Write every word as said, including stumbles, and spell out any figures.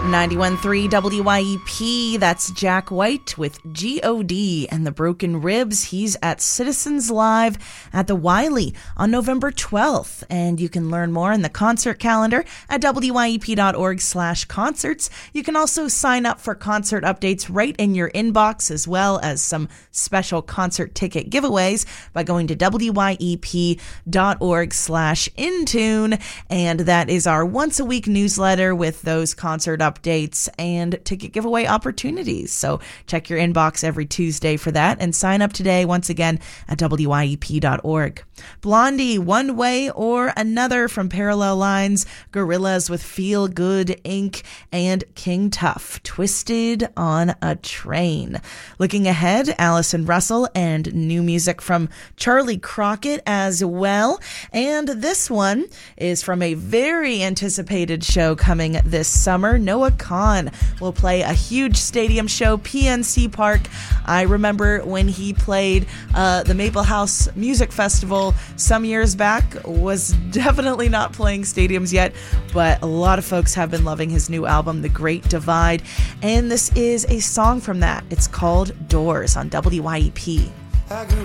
ninety-one point three W Y E P, that's Jack White with G O D and the Broken Ribs. He's at Citizens Live at the Wiley on November twelfth, and you can learn more in the concert calendar at W Y E P dot org slash concerts. You can also sign up for concert updates right in your inbox, as well as some special concert ticket giveaways by going to W Y E P dot org slash Intune, and that is our once a week newsletter with those concert updates updates and ticket giveaway opportunities. So check your inbox every Tuesday for that and sign up today once again at W Y E P dot org. Blondie, One Way or Another from Parallel Lines, Gorillaz with Feel Good Incorporated, and King Tuff, Twisted on a Train. Looking ahead, Allison Russell and new music from Charlie Crockett as well. And this one is from a very anticipated show coming this summer. Noah Kahan will play a huge stadium show, P N C Park. I remember when he played uh, the Maple House Music Festival some years back. Was definitely not playing stadiums yet, but a lot of folks have been loving his new album, The Great Divide, and this is a song from that. It's called Doors on W Y E P.